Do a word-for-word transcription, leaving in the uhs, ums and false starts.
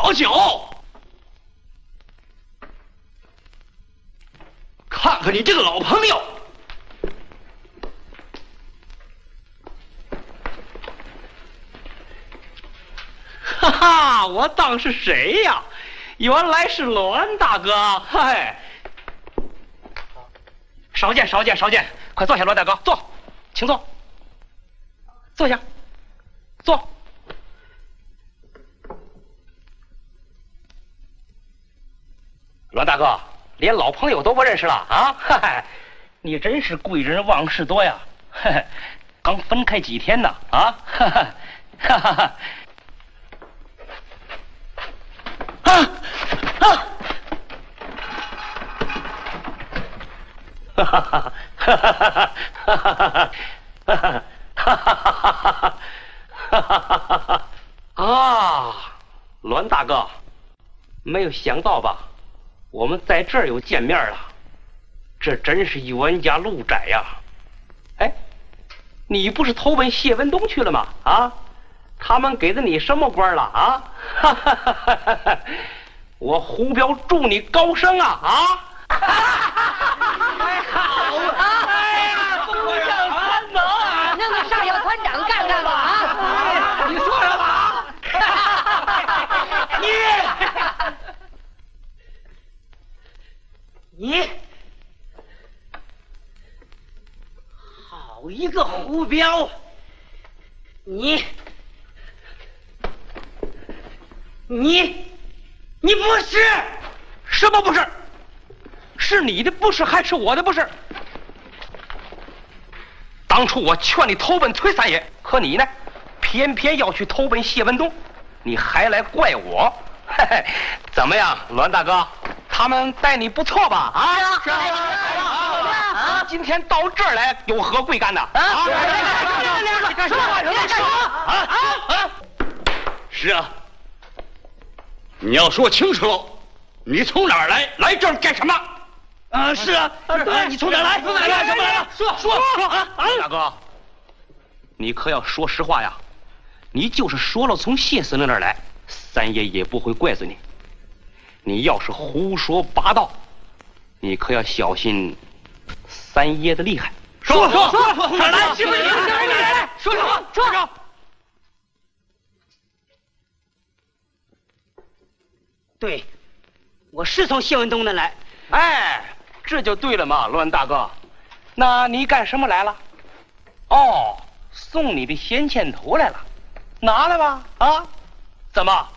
好酒。看看你这个老朋友，哈哈，我当是谁呀？原来是栾大哥，嗨！少见少见少见，快坐下，栾大哥，坐，请坐，坐下，坐。栾大哥，连老朋友都不认识了啊！哈哈，你真是贵人忘事多呀！哈哈，刚分开几天呢啊！哈哈，哈哈。啊啊！哈哈哈哈哈哈哈哈哈哈哈哈！啊，栾大哥，没有想到吧？我们在这儿又见面了，这真是冤家路窄呀！哎，你不是投奔谢文东去了吗？啊？他们给的你什么官了啊？哈哈哈哈哈！我胡彪祝你高升啊啊！哎，好啊！哎呀，副将参谋啊， 让个上校团长干干吧啊！ 你说什么？ 你你好一个胡彪！你。你，你不是？ 什么不是？是你的不是还是我的不是？当初我劝你投奔崔三爷，可你呢，偏偏要去投奔谢文东，你还来怪我？嘿嘿，怎么样，栾大哥，他们待你不错吧？啊， 是啊， 啊，今天到这儿来有何贵干的？啊， 你干什么？你干什么？ 啊啊！ 是啊。你要说清楚喽，你从哪儿来？来这儿干什么？ 啊，是啊，对，你从哪儿来？从哪儿来？什么来了？说说说啊！大哥，你可要说实话呀！你就是说了从谢司令那儿来，三爷也不会怪罪你。你要是胡说八道，你可要小心三爷的厉害。 说说说，哪儿来？是不是你？来，说说说说。 对，我是从谢文东那来。 哎，这就对了嘛，栾大哥。那你干什么来了？哦，送你的闲钱头来了，拿来吧。啊，怎么